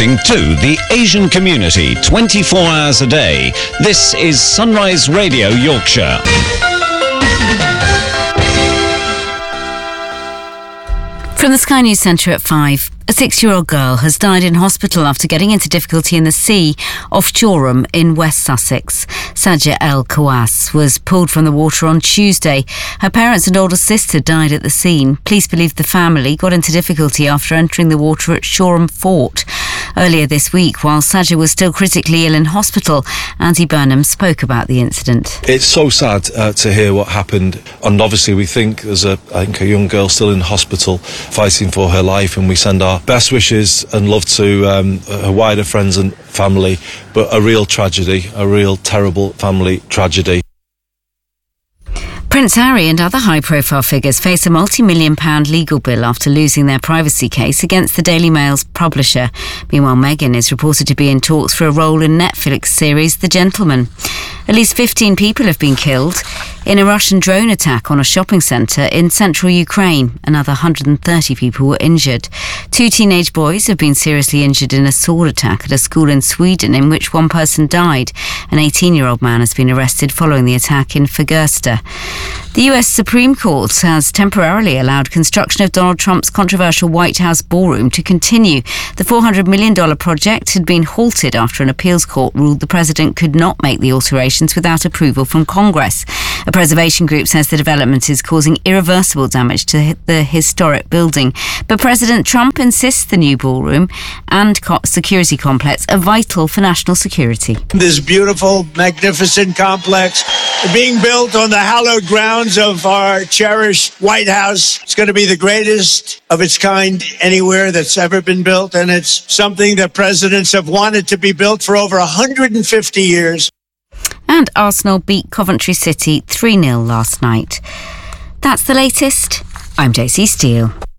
broadcasting to the Asian community 24 hours a day. This is Sunrise Radio Yorkshire. From the Sky News Centre at 5. A 6-year-old girl has died in hospital after getting into difficulty in the sea off Shoreham in West Sussex. Sajid El Khawass was pulled from the water on Tuesday. Her parents and older sister died at the scene. Police believe the family got into difficulty after entering the water at Shoreham Fort. Earlier this week, while Sajid was still critically ill in hospital, Andy Burnham spoke about the incident. It's so sad to hear what happened, and obviously we think there's a young girl still in hospital fighting for her life, and we send our best wishes and love to her wider friends and family, but a real tragedy, a real terrible family tragedy. Prince Harry and other high-profile figures face a multi-million-pound legal bill after losing their privacy case against the Daily Mail's publisher. Meanwhile, Meghan is reported to be in talks for a role in Netflix series The Gentleman. At least 15 people have been killed in a Russian drone attack on a shopping centre in central Ukraine. Another 130 people were injured. 2 teenage boys have been seriously injured in a sword attack at a school in Sweden in which one person died. An 18-year-old man has been arrested following the attack in Fagersta. The US Supreme Court has temporarily allowed construction of Donald Trump's controversial White House ballroom to continue. The $400 million project had been halted after an appeals court ruled the president could not make the alterations without approval from Congress. A preservation group says the development is causing irreversible damage to the historic building. But President Trump insists the new ballroom and security complex are vital for national security. This beautiful, magnificent complex being built on the hallowed grounds of our cherished White House. It's going to be the greatest of its kind anywhere that's ever been built, and it's something that presidents have wanted to be built for over 150 years. And Arsenal beat Coventry City 3-0 last night. That's the latest. I'm JC Steele.